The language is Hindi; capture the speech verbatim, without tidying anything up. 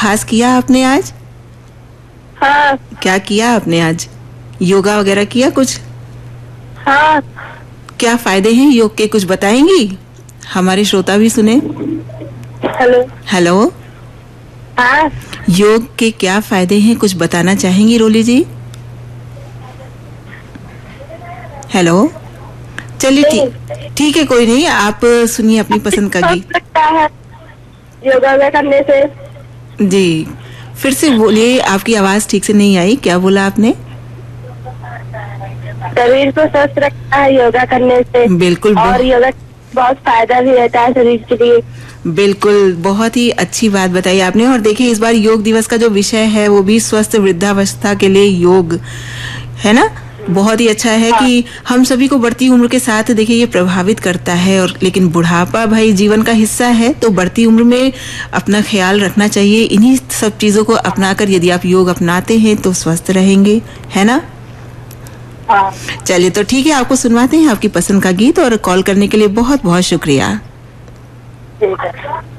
खास किया आपने आज? हाँ। क्या किया आपने आज? योगा वगैरह किया कुछ? हाँ। क्या फायदे हैं योग के, कुछ बताएंगी? हमारे श्रोता भी सुने। हेलो। हेलो। हाँ। योग के क्या फायदे हैं, कुछ बताना चाहेंगी रोली जी? हेलो। चलिए ठीक ठीक है, कोई नहीं, आप सुनिए अपनी पसंद का गीत। लगता है योगा करने से। जी, फिर से बोलिए, आपकी आवाज ठीक से नहीं आई, क्या बोला आपने? शरीर को स्वस्थ रखता है योगा करने से। बिल्कुल। और योगा बहुत फायदा भी रहता है शरीर के लिए। बिल्कुल, बहुत ही अच्छी बात बताई आपने। और देखिए, इस बार योग दिवस का जो विषय है वो भी स्वस्थ वृद्धावस्था के लिए योग है ना। बहुत ही अच्छा है कि हम सभी को बढ़ती उम्र के साथ देखिए ये प्रभावित करता है। और लेकिन बुढ़ापा भाई जीवन का हिस्सा है, तो बढ़ती उम्र में अपना ख्याल रखना चाहिए। इन्हीं सब चीजों को अपनाकर यदि आप योग अपनाते हैं तो स्वस्थ रहेंगे, है ना। चलिए तो ठीक है, आपको सुनवाते हैं आपकी पसंद का गीत। और कॉल करने के लिए बहुत बहुत शुक्रिया। ठीक है।